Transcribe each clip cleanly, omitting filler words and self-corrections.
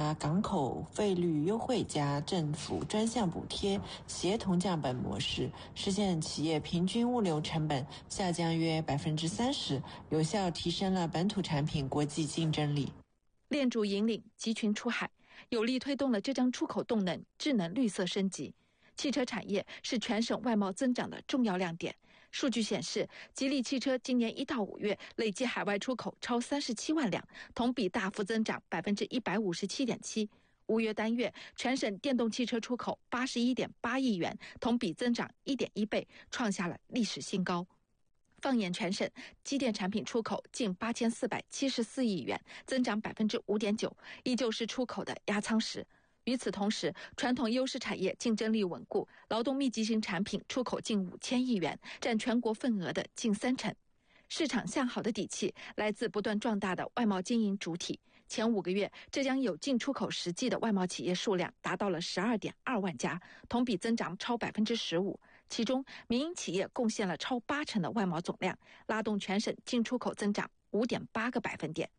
加港口费率优惠加政府专项补贴，协同降本模式，实现企业平均物流成本下降约30%，有效提升了本土产品国际竞争力。 链主引领集群出海，有力推动了浙江出口动能智能绿色升级。汽车产业是全省外贸增长的重要亮点。数据显示，吉利汽车今年1到5月累计海外出口超37万辆，同比大幅增长157.7%。5月单月，全省电动汽车出口81.8亿元，同比增长1.1倍，创下了历史新高。放眼全省，机电产品出口近8474亿元，增长5.9%，依旧是出口的压舱石。与此同时，传统优势产业竞争力稳固，劳动密集型产品出口近5000亿元，占全国份额的近30%。市场向好的底气来自不断壮大的外贸经营主体。前5个月，浙江有进出口实际的外贸企业数量达到了12.2万家，同比增长超15%。其中，民营企业贡献了超80%的外贸总量，拉动全省进出口增长5.8个百分点。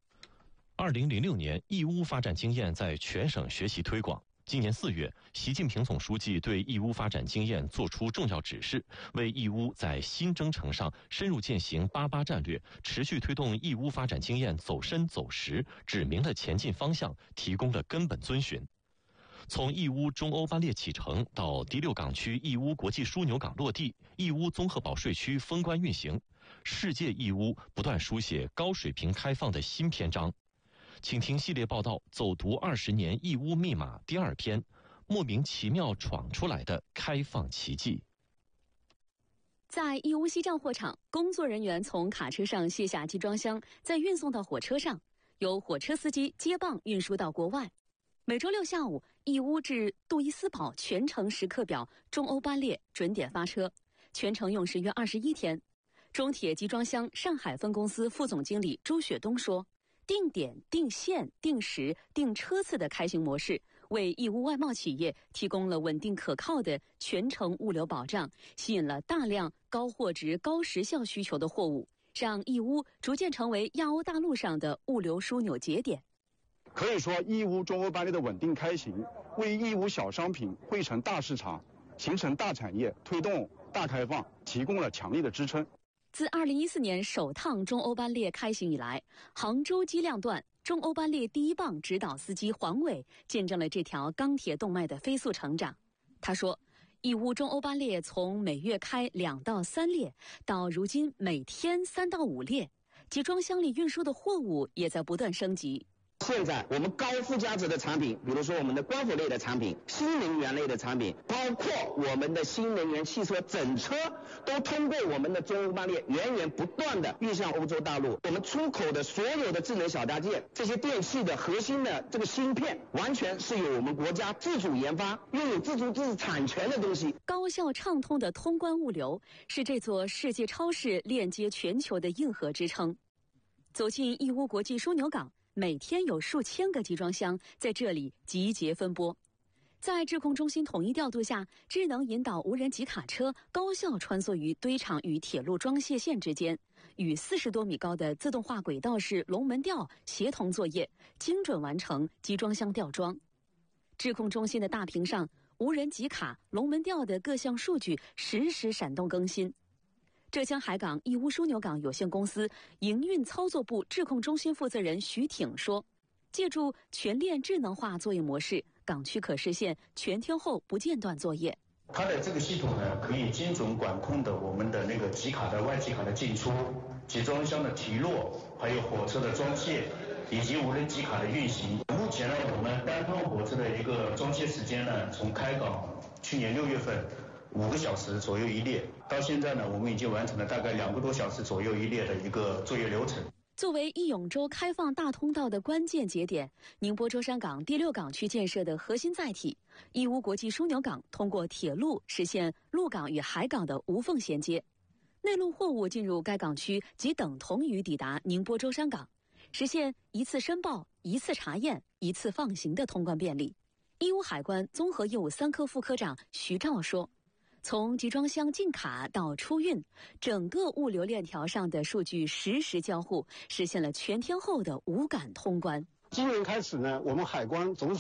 2006年，义乌发展经验在全省学习推广。今年4月，习近平总书记对义乌发展经验作出重要指示，为义乌在新征程上深入践行88战略，持续推动义乌发展经验走深走实，指明了前进方向，提供了根本遵循。从义乌中欧班列启程到第6港区义乌国际枢纽港落地，义乌综合保税区封关运行，世界义乌不断书写高水平开放的新篇章。请听系列报道《走读20年义乌密码》第2篇，莫名其妙闯出来的开放奇迹。 在义乌西站货场，工作人员从卡车上卸下集装箱，再运送到火车上，由火车司机接棒运输到国外。每周6下午，义乌至杜伊斯堡全程时刻表中欧班列准点发车，全程用时约21天。中铁集装箱上海分公司副总经理朱雪东说，定点、定线、定时、定车次的开行模式，为义乌外贸企业提供了稳定可靠的全程物流保障，吸引了大量高货值、高时效需求的货物，让义乌逐渐成为亚欧大陆上的物流枢纽节点。 可以说，义乌中欧班列的稳定开行，为义乌小商品汇成大市场、形成大产业、推动大开放提供了强力的支撑。 自2014年首趟中欧班列开行以来，杭州机量段中欧班列第1棒指导司机黄伟见证了这条钢铁动脉的飞速成长。他说，义乌中欧班列从每月开2到3列，到如今每天3到5列，集装箱里运输的货物也在不断升级。 现在我们高附加值的产品，比如说我们的光伏类的产品、新能源类的产品，包括我们的新能源汽车整车，都通过我们的中欧班列源源不断的运向欧洲大陆。我们出口的所有的智能小家电，这些电器的核心的这个芯片，完全是由我们国家自主研发、拥有自主知识产权的东西。 高效畅通的通关物流是这座世界超市链接全球的硬核支撑。走进义乌国际枢纽港，每天有数千个集装箱在这里集结分拨。在质控中心统一调度下，智能引导无人机卡车高效穿梭于堆场与铁路装卸线之间，与40多米高的自动化轨道式龙门吊协同作业，精准完成集装箱吊装。质控中心的大屏上，无人机卡、龙门吊的各项数据实时闪动更新。浙江海港义乌枢纽港有限公司营运操作部质控中心负责人徐挺说，借助全链智能化作业模式，港区可实现全天候不间断作业。 它的这个系统呢，可以精准管控的我们的那个集卡的外集卡的进出、集装箱的提落，还有火车的装卸，以及无人机卡的运行。目前呢，我们单趟火车的一个装卸时间呢，从开港去年6月份5个小时左右一列，到现在呢，我们已经完成了大概2个多小时左右一列的一个作业流程。 作为义永州开放大通道的关键节点，宁波舟山港第6港区建设的核心载体，义乌国际枢纽港通过铁路实现陆港与海港的无缝衔接。内陆货物进入该港区即等同于抵达宁波舟山港，实现一次申报、一次查验、一次放行的通关便利。义乌海关综合业务3科副科长徐照说，从集装箱进卡到出运，整个物流链条上的数据实时交互，实现了全天候的无感通关。 今年开始呢，我们海关总